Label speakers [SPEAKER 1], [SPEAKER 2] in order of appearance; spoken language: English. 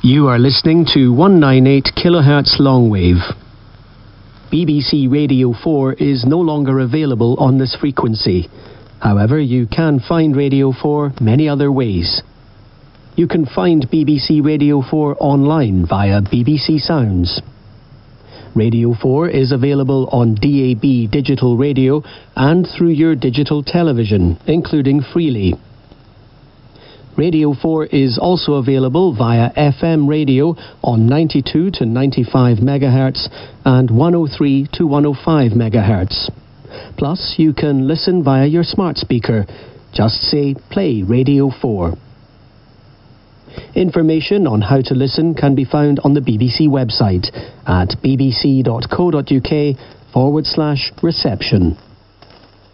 [SPEAKER 1] You are listening to 198 kHz longwave. BBC Radio 4 is no longer available on this frequency. However, you can find Radio 4 many other ways. You can find BBC Radio 4 online via BBC Sounds. Radio 4 is available on DAB digital radio and through your digital television, including Freely. Radio 4 is also available via FM radio on 92 to 95 MHz and 103 to 105 MHz. Plus, you can listen via your smart speaker. Just say, play Radio 4. Information on how to listen can be found on the BBC website at bbc.co.uk/reception.